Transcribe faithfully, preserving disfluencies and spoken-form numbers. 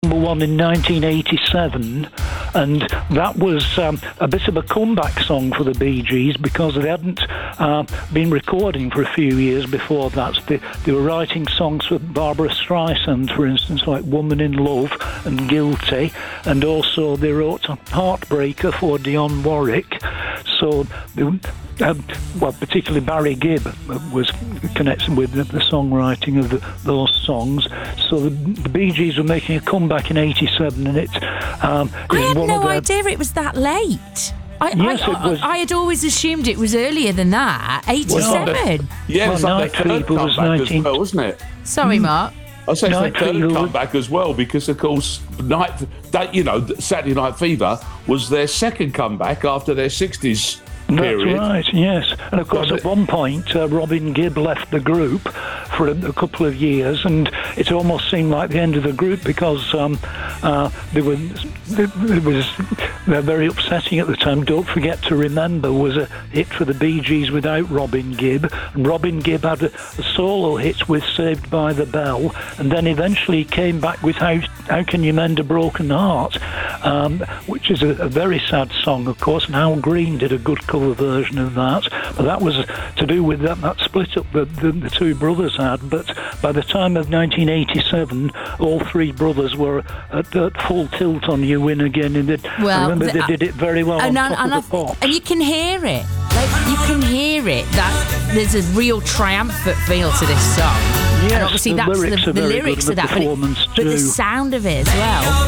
number one in nineteen eighty-seven, and that was um, a bit of a comeback song for the Bee Gees because they hadn't uh, been recording for a few years before that. They, they were writing songs for Barbara Streisand, for instance, like Woman in Love and Guilty, and also they wrote Heartbreaker for Dionne Warwick. So they, Um, well, particularly Barry Gibb was connected with the, the songwriting of the, those songs. So the, the Bee Gees were making a comeback in eighty-seven, and it. Um, I had one no of their... idea it was that late. I, yes, I, it was. I, I had always assumed it was earlier than that. eighty-seven. Well, yeah, it was well, like their third Fever was comeback nineteen... as well, wasn't it? Sorry, mm. Mark. I say it's Night their third Fever. comeback as well because, of course, night, that you know, Saturday Night Fever was their second comeback after their sixties. Period. That's right, yes. And of course, Well, at one point, uh, Robin Gibb left the group for a, a couple of years, and it almost seemed like the end of the group because um, uh, they were, it was they're very upsetting at the time. Don't Forget to Remember was a hit for the Bee Gees without Robin Gibb, and Robin Gibb had a, a solo hit with Saved by the Bell, and then eventually came back with How, How Can You Mend a Broken Heart, um, which is a, a very sad song, of course, and Al Green did a good cover version of that, but that was to do with that, that split up that the, the two brothers had. But by the time of nineteen eighty-seven, all three brothers were at, at full tilt on You Win Again, and it, well, I remember the, they did it very well and, on top and, of the pop. And you can hear it, like you can hear it that there's a real triumphant feel to this song. Yes, and obviously the that's lyrics the, are the very lyrics good, of that, the performance but, it, but the too. sound of it as well.